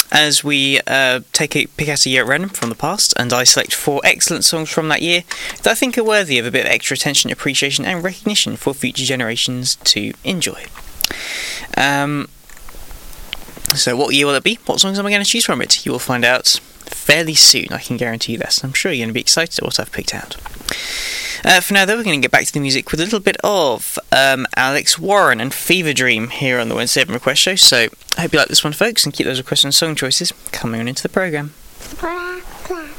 as we pick out a year at random from the past, and I select 4 excellent songs from that year that I think are worthy of a bit of extra attention, appreciation, and recognition for future generations to enjoy. So what year will it be? What songs am I going to choose from it? You will find out fairly soon, I can guarantee you that. I'm sure you're going to be excited at what I've picked out. For now, though, we're going to get back to the music with a little bit of Alex Warren and Fever Dream here on the Wednesday Urban Request Show. So I hope you like this one, folks, and keep those requests and song choices coming on into the programme.